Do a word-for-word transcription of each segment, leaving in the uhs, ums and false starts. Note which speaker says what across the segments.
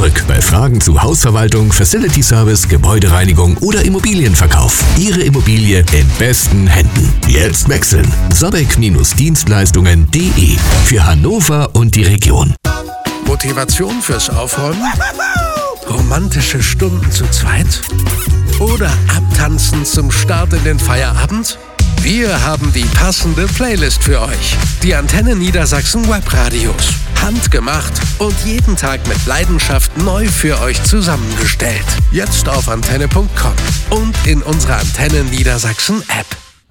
Speaker 1: zurück bei Fragen zu Hausverwaltung, Facility Service, Gebäudereinigung oder Immobilienverkauf. Ihre Immobilie in besten Händen. Jetzt wechseln. Sobeck-Dienstleistungen punkt de für Hannover und die Region.
Speaker 2: Motivation fürs Aufräumen? Romantische Stunden zu zweit? Oder abtanzen zum Start in den Feierabend? Wir haben die passende Playlist für euch. Die Antenne Niedersachsen Webradios. Handgemacht und jeden Tag mit Leidenschaft neu für euch zusammengestellt. Jetzt auf antenne punkt com und in unserer Antenne Niedersachsen App.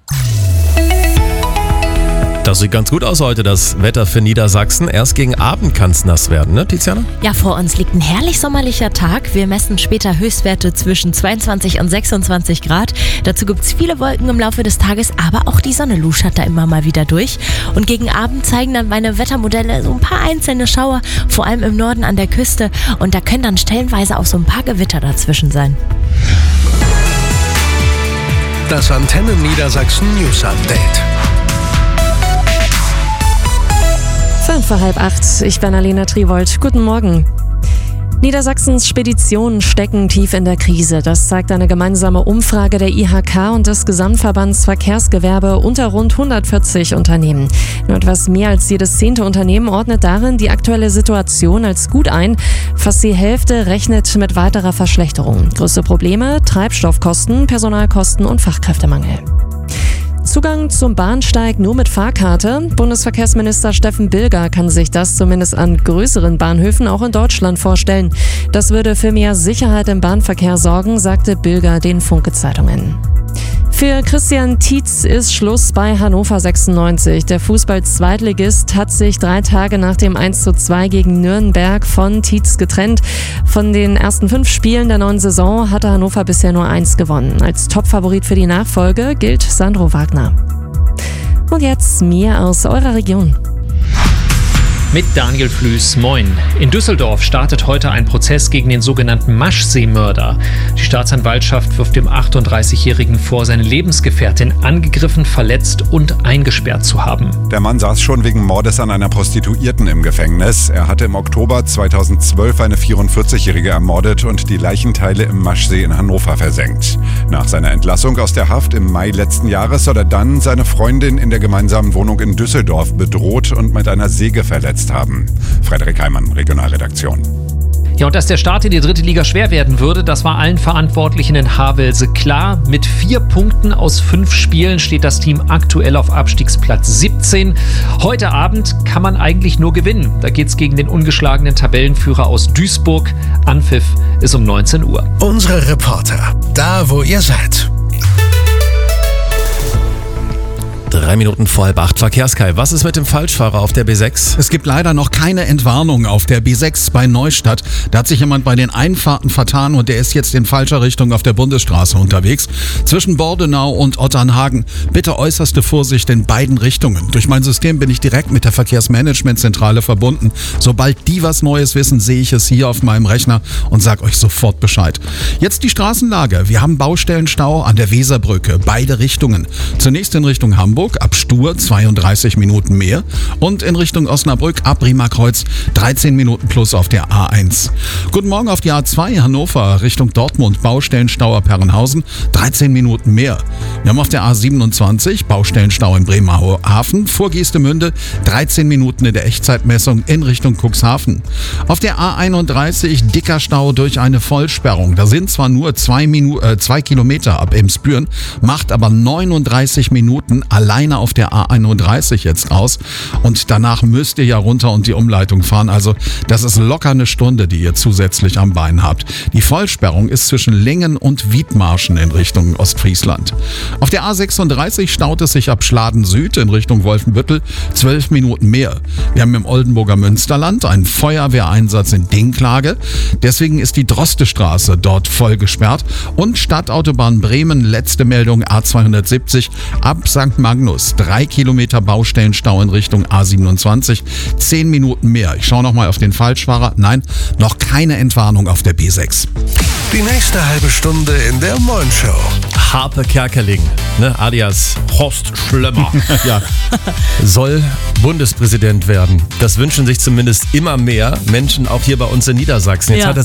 Speaker 3: Das sieht ganz gut aus heute, das Wetter für Niedersachsen. Erst gegen Abend kann es nass werden, ne, Tiziana?
Speaker 4: Ja, vor uns liegt ein herrlich sommerlicher Tag. Wir messen später Höchstwerte zwischen zweiundzwanzig und sechsundzwanzig Grad. Dazu gibt es viele Wolken im Laufe des Tages, aber auch die Sonne luschert da immer mal wieder durch. Und gegen Abend zeigen dann meine Wettermodelle so ein paar einzelne Schauer, vor allem im Norden an der Küste. Und da können dann stellenweise auch so ein paar Gewitter dazwischen sein.
Speaker 2: Das Antenne Niedersachsen News Update.
Speaker 5: Fünf vor halb acht. Ich bin Alena Triwold. Guten Morgen. Niedersachsens Speditionen stecken tief in der Krise. Das zeigt eine gemeinsame Umfrage der I H K und des Gesamtverbands Verkehrsgewerbe unter rund hundertvierzig Unternehmen. Nur etwas mehr als jedes zehnte Unternehmen ordnet darin die aktuelle Situation als gut ein. Fast die Hälfte rechnet mit weiterer Verschlechterung. Größte Probleme: Treibstoffkosten, Personalkosten und Fachkräftemangel. Zugang zum Bahnsteig nur mit Fahrkarte? Bundesverkehrsminister Steffen Bilger kann sich das zumindest an größeren Bahnhöfen auch in Deutschland vorstellen. Das würde für mehr Sicherheit im Bahnverkehr sorgen, sagte Bilger den Funke-Zeitungen. Für Christian Tietz ist Schluss bei Hannover sechsundneunzig. Der Fußball-Zweitligist hat sich drei Tage nach dem eins zu zwei gegen Nürnberg von Tietz getrennt. Von den ersten fünf Spielen der neuen Saison hatte Hannover bisher nur eins gewonnen. Als Topfavorit für die Nachfolge gilt Sandro Wagner. Und jetzt mehr aus eurer Region.
Speaker 6: Mit Daniel Flüß, moin. In Düsseldorf startet heute ein Prozess gegen den sogenannten Maschsee-Mörder. Die Staatsanwaltschaft wirft dem achtunddreißigjährigen vor, seine Lebensgefährtin angegriffen, verletzt und eingesperrt zu haben.
Speaker 7: Der Mann saß schon wegen Mordes an einer Prostituierten im Gefängnis. Er hatte im Oktober zweitausendzwölf eine vierundvierzigjährige ermordet und die Leichenteile im Maschsee in Hannover versenkt. Nach seiner Entlassung aus der Haft im Mai letzten Jahres soll er dann seine Freundin in der gemeinsamen Wohnung in Düsseldorf bedroht und mit einer Säge verletzt haben. Frederik Heimann, Regionalredaktion.
Speaker 6: Ja, und dass der Start in die dritte Liga schwer werden würde, das war allen Verantwortlichen in Havelse klar. Mit vier Punkten aus fünf Spielen steht das Team aktuell auf Abstiegsplatz siebzehn. Heute Abend kann man eigentlich nur gewinnen. Da geht's gegen den ungeschlagenen Tabellenführer aus Duisburg. Anpfiff ist um neunzehn Uhr.
Speaker 2: Unsere Reporter, da wo ihr seid.
Speaker 3: Drei Minuten vor halb acht. Verkehrskai, was ist mit dem Falschfahrer auf der B sechs?
Speaker 8: Es gibt leider noch keine Entwarnung auf der B sechs bei Neustadt. Da hat sich jemand bei den Einfahrten vertan und der ist jetzt in falscher Richtung auf der Bundesstraße unterwegs. Zwischen Bordenau und Otternhagen. Bitte äußerste Vorsicht in beiden Richtungen. Durch mein System bin ich direkt mit der Verkehrsmanagementzentrale verbunden. Sobald die was Neues wissen, sehe ich es hier auf meinem Rechner und sage euch sofort Bescheid. Jetzt die Straßenlage. Wir haben Baustellenstau an der Weserbrücke. Beide Richtungen. Zunächst in Richtung Hamburg. Ab Stur zweiunddreißig Minuten mehr und in Richtung Osnabrück ab Riemerkreuz dreizehn Minuten plus auf der A eins. Guten Morgen auf die A zwei Hannover Richtung Dortmund, Baustellenstau ab Herrenhausen dreizehn Minuten mehr. Wir haben auf der A siebenundzwanzig Baustellenstau in Bremerhaven vor Geestemünde dreizehn Minuten in der Echtzeitmessung in Richtung Cuxhaven. Auf der A einunddreißig dicker Stau durch eine Vollsperrung. Da sind zwar nur zwei, Minu- äh, zwei Kilometer ab Emsbüren, macht aber neununddreißig Minuten alleine auf der A einunddreißig jetzt raus und danach müsst ihr ja runter und die Umleitung fahren. Also das ist locker eine Stunde, die ihr zusätzlich am Bein habt. Die Vollsperrung ist zwischen Lingen und Wiedmarschen in Richtung Ostfriesland. Auf der A sechsunddreißig staut es sich ab Schladen Süd in Richtung Wolfenbüttel zwölf Minuten mehr. Wir haben im Oldenburger Münsterland einen Feuerwehreinsatz in Dinklage. Deswegen ist die Drostestraße dort voll gesperrt und Stadtautobahn Bremen, letzte Meldung A zweihundertsiebzig ab Sankt Magnus. Drei Kilometer Baustellenstau in Richtung A siebenundzwanzig, zehn Minuten mehr. Ich schaue nochmal auf den Falschfahrer. Nein, noch keine Entwarnung auf der B sechs.
Speaker 2: Die nächste halbe Stunde in der Moin Show.
Speaker 3: Harpe Kerkeling, ne, alias Horst Schlemmer, ja, soll Bundespräsident werden. Das wünschen sich zumindest immer mehr Menschen, auch hier bei uns in Niedersachsen. Jetzt
Speaker 4: ja.
Speaker 3: hat er